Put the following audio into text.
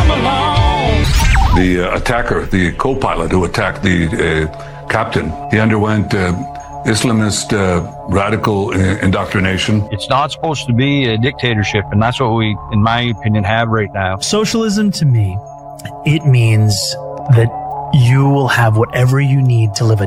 The attacker, the co-pilot who attacked the captain, he underwent Islamist radical indoctrination. It's not supposed to be a dictatorship, and that's what we, in my opinion, have right now. Socialism, to me, it means that you will have whatever you need to live a